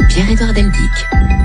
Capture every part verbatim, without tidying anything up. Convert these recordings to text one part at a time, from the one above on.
Pierre-Édouard Deldic.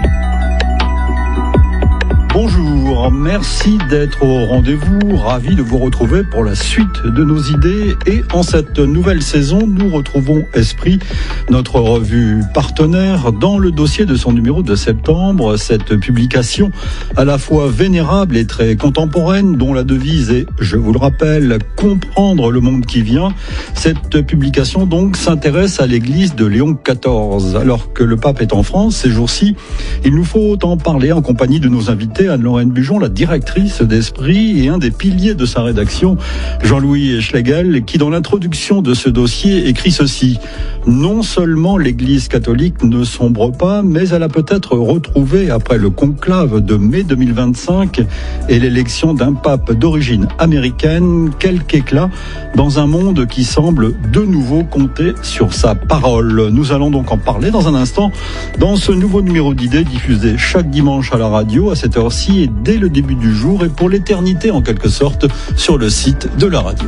Bonjour, merci d'être au rendez-vous, ravi de vous retrouver pour la suite de nos idées. Et en cette nouvelle saison, nous retrouvons Esprit, notre revue partenaire, dans le dossier de son numéro de septembre. Cette publication à la fois vénérable et très contemporaine, dont la devise est, je vous le rappelle, comprendre le monde qui vient. Cette publication donc s'intéresse à l'église de Léon quatorze. Alors que le pape est en France ces jours-ci, il nous faut en parler en compagnie de nos invités. Anne-Lorraine Bujon, la directrice d'Esprit et un des piliers de sa rédaction, Jean-Louis Schlegel, qui dans l'introduction de ce dossier écrit ceci: non seulement l'Église catholique ne sombre pas, mais elle a peut-être retrouvé, après le conclave de mai deux mille vingt-cinq et l'élection d'un pape d'origine américaine, quelque éclat dans un monde qui semble de nouveau compter sur sa parole. Nous allons donc en parler dans un instant dans ce nouveau numéro d'idées diffusé chaque dimanche à la radio à cette heure-ci et dès le début du jour et pour l'éternité en quelque sorte sur le site de la radio.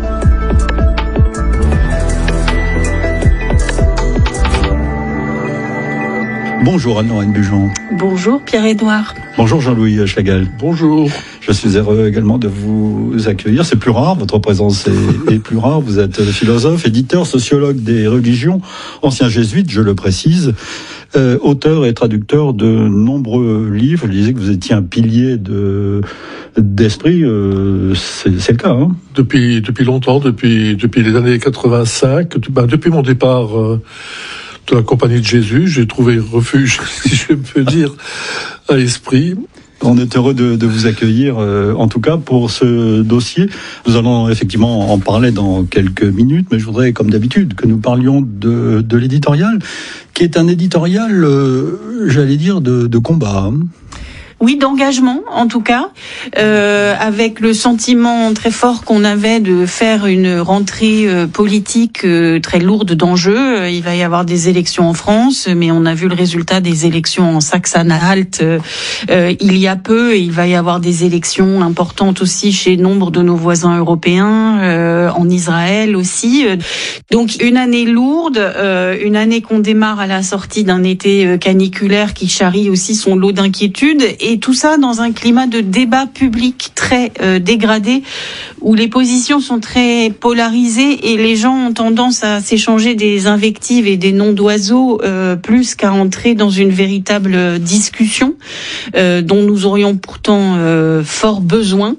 Bonjour Anne-Lorraine Bujon. Bonjour Pierre-Édouard. Bonjour Jean-Louis Schlegel. Bonjour. Je suis heureux également de vous accueillir. C'est plus rare, votre présence est, est plus rare. Vous êtes philosophe, éditeur, sociologue des religions, ancien jésuite, je le précise, euh, auteur et traducteur de nombreux livres. Je disais que vous étiez un pilier de d'Esprit, euh, c'est, c'est le cas. Hein depuis depuis longtemps, depuis depuis les années quatre-vingt-cinq, ben, depuis mon départ euh, de la Compagnie de Jésus, j'ai trouvé refuge, si je peux dire, à Esprit. On est heureux de, de vous accueillir, euh, en tout cas pour ce dossier. Nous allons effectivement en parler dans quelques minutes, mais je voudrais, comme d'habitude, que nous parlions de, de l'éditorial, qui est un éditorial, euh, j'allais dire, de, de combat. Hein. Oui, d'engagement, en tout cas, euh, avec le sentiment très fort qu'on avait de faire une rentrée euh, politique euh, très lourde d'enjeux. Il va y avoir des élections en France, mais on a vu le résultat des élections en Saxe-Anhalt euh, euh, il y a peu, et il va y avoir des élections importantes aussi chez nombre de nos voisins européens, euh, en Israël aussi. Donc une année lourde, euh, une année qu'on démarre à la sortie d'un été caniculaire qui charrie aussi son lot d'inquiétudes, et Et tout ça dans un climat de débat public très euh, dégradé, où les positions sont très polarisées et les gens ont tendance à s'échanger des invectives et des noms d'oiseaux euh, plus qu'à entrer dans une véritable discussion euh, dont nous aurions pourtant euh, fort besoin.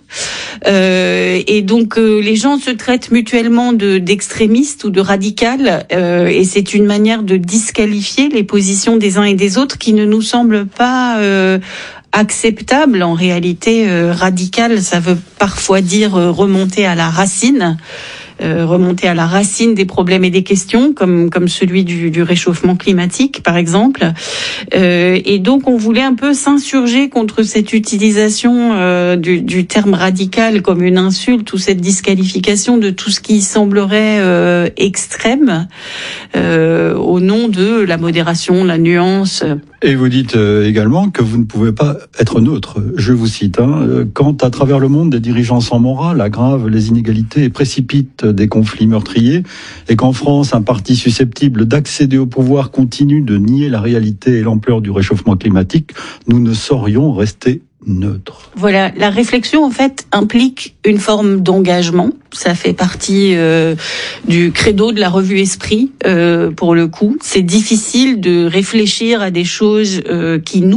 Euh, et donc euh, les gens se traitent mutuellement de, d'extrémistes ou de radicales, euh, et c'est une manière de disqualifier les positions des uns et des autres qui ne nous semble pas euh, acceptable. En réalité, euh, radical, ça veut parfois dire euh, remonter à la racine, euh, remonter à la racine des problèmes et des questions, comme comme celui du, du réchauffement climatique, par exemple. Euh, et donc, on voulait un peu s'insurger contre cette utilisation euh, du, du terme radical comme une insulte, ou cette disqualification de tout ce qui semblerait euh, extrême, euh, au nom de la modération, la nuance. Et vous dites euh, également que vous ne pouvez pas être neutre. Je vous cite, hein, quand à travers le monde des dirigeants sans morale aggravent les inégalités et précipitent des conflits meurtriers, et qu'en France un parti susceptible d'accéder au pouvoir continue de nier la réalité et l'ampleur du réchauffement climatique, nous ne saurions rester neutre. Voilà, la réflexion en fait implique une forme d'engagement. Ça fait partie euh, du credo de la revue Esprit. Euh, pour le coup, c'est difficile de réfléchir à des choses euh, qui nous